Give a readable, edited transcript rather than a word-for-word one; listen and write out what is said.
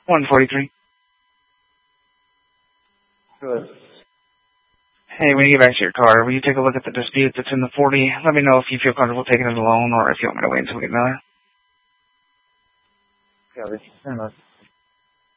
143. Good. Hey, when you get back to your car, will you take a look at the dispute that's in the 40? Let me know if you feel comfortable taking it alone or if you want me to wait until we get another. Copy. Very much.